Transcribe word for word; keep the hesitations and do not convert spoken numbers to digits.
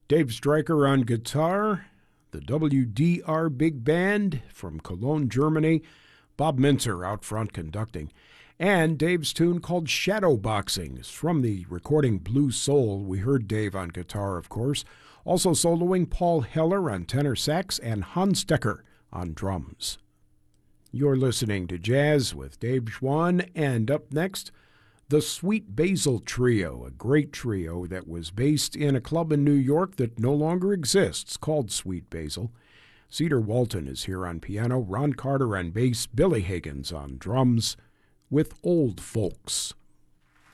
Dave Stryker on guitar, the W D R Big Band from Cologne, Germany, Bob Mintzer out front conducting, and Dave's tune called Shadowboxing is from the recording Blue Soul. We heard Dave on guitar, of course. Also soloing Paul Heller on tenor sax and Hans Stecker on drums. You're listening to Jazz with Dave Schwann, and up next, the Sweet Basil Trio, a great trio that was based in a club in New York that no longer exists called Sweet Basil. Cedar Walton is here on piano, Ron Carter on bass, Billy Higgins on drums with Old Folks.